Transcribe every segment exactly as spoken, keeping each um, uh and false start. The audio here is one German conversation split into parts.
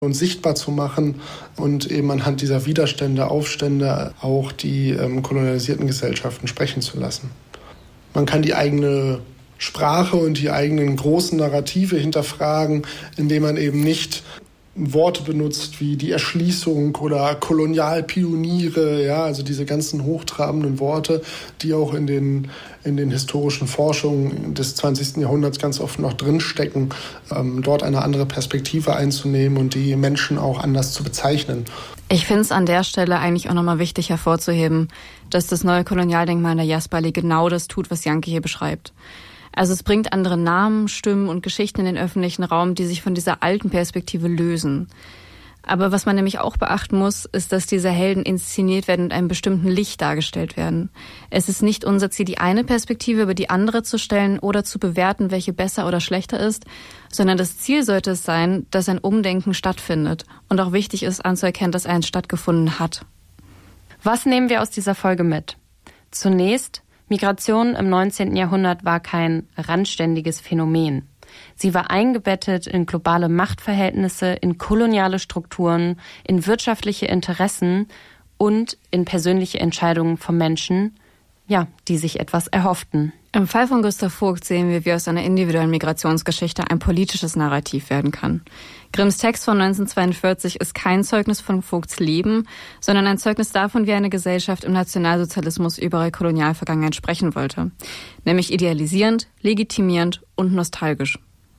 und sichtbar zu machen und eben anhand dieser Widerstände, Aufstände auch die ähm, kolonialisierten Gesellschaften sprechen zu lassen. Man kann die eigene Sprache und die eigenen großen Narrative hinterfragen, indem man eben nicht Worte benutzt wie die Erschließung oder Kolonialpioniere, ja, also diese ganzen hochtrabenden Worte, die auch in den, in den historischen Forschungen des zwanzigsten Jahrhunderts ganz oft noch drinstecken, ähm, dort eine andere Perspektive einzunehmen und die Menschen auch anders zu bezeichnen. Ich finde es an der Stelle eigentlich auch nochmal wichtig hervorzuheben, dass das neue Kolonialdenkmal in der Jasperallee genau das tut, was Janke hier beschreibt. Also es bringt andere Namen, Stimmen und Geschichten in den öffentlichen Raum, die sich von dieser alten Perspektive lösen. Aber was man nämlich auch beachten muss, ist, dass diese Helden inszeniert werden und in einem bestimmten Licht dargestellt werden. Es ist nicht unser Ziel, die eine Perspektive über die andere zu stellen oder zu bewerten, welche besser oder schlechter ist, sondern das Ziel sollte es sein, dass ein Umdenken stattfindet und auch wichtig ist anzuerkennen, dass eins stattgefunden hat. Was nehmen wir aus dieser Folge mit? Zunächst: Migration im neunzehnten Jahrhundert war kein randständiges Phänomen. Sie war eingebettet in globale Machtverhältnisse, in koloniale Strukturen, in wirtschaftliche Interessen und in persönliche Entscheidungen von Menschen, ja, die sich etwas erhofften. Im Fall von Gustav Vogt sehen wir, wie aus einer individuellen Migrationsgeschichte ein politisches Narrativ werden kann. Grimms Text von neunzehnhundertzweiundvierzig ist kein Zeugnis von Vogts Leben, sondern ein Zeugnis davon, wie eine Gesellschaft im Nationalsozialismus über ihre Kolonialvergangenheit sprechen wollte. Nämlich idealisierend, legitimierend und nostalgisch.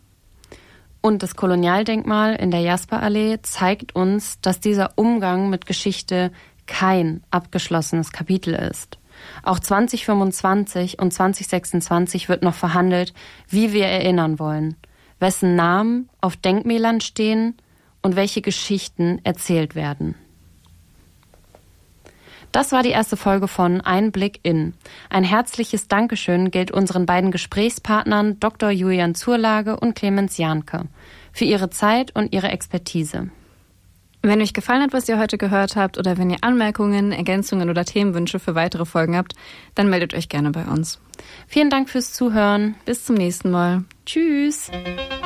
Und das Kolonialdenkmal in der Jasperallee zeigt uns, dass dieser Umgang mit Geschichte kein abgeschlossenes Kapitel ist. Auch zwanzig fünfundzwanzig und zwanzig sechsundzwanzig wird noch verhandelt, wie wir erinnern wollen, wessen Namen auf Denkmälern stehen und welche Geschichten erzählt werden. Das war die erste Folge von Ein Blick in. Ein herzliches Dankeschön gilt unseren beiden Gesprächspartnern Doktor Julian Zurlage und Clemens Jahnke für ihre Zeit und ihre Expertise. Wenn euch gefallen hat, was ihr heute gehört habt, oder wenn ihr Anmerkungen, Ergänzungen oder Themenwünsche für weitere Folgen habt, dann meldet euch gerne bei uns. Vielen Dank fürs Zuhören. Bis zum nächsten Mal. Tschüss.